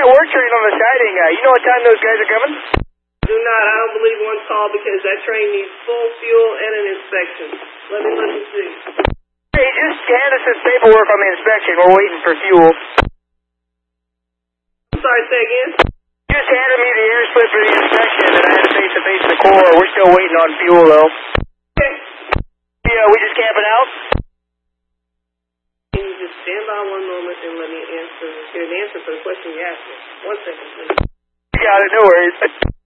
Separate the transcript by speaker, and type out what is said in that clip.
Speaker 1: that work train on the siding. You know what time those guys are coming?
Speaker 2: Do not. I don't believe one's called because that train needs full fuel and an inspection. Let me see.
Speaker 1: Hey, just hand us this paperwork on the inspection. We're waiting for fuel.
Speaker 2: I'm sorry, say again?
Speaker 1: Just handed me the air slip for the inspection, and I had to face-to-face the core. We're still waiting on fuel, though.
Speaker 2: Okay.
Speaker 1: Yeah, we just camping out?
Speaker 2: Can you just stand by one moment and let me hear the answer for the question you asked me? 1 second, please.
Speaker 1: Got it, no worries.